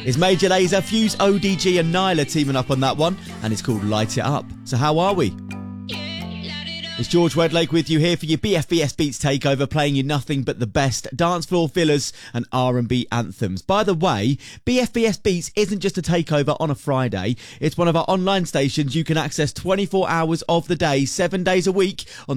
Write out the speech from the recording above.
It's Major Lazer, Fuse, ODG and Nyla teaming up on that one, and it's called Light It Up. So how are we? It's George Wedlake with you here for your BFBS Beats Takeover, playing you nothing but the best dance floor fillers and R&B anthems. By the way, BFBS Beats isn't just a takeover on a Friday. It's one of our online stations you can access 24 hours of the day, 7 days a week on